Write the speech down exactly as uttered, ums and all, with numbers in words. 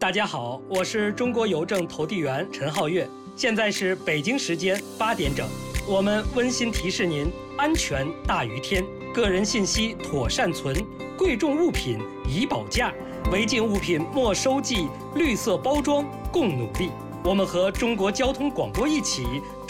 大家好，我是中国邮政投递员陈浩月，现在是北京时间八点整。我们温馨提示您：安全大于天，个人信息妥善存，贵重物品宜保价，违禁物品没收记，绿色包装共努力。我们和中国交通广播一起，